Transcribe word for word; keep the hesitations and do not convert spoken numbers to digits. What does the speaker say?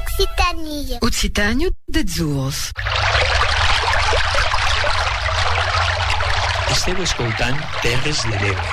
Occitània. Occitània d'Azurs. Esteu escoltant Terres de l'Ebre.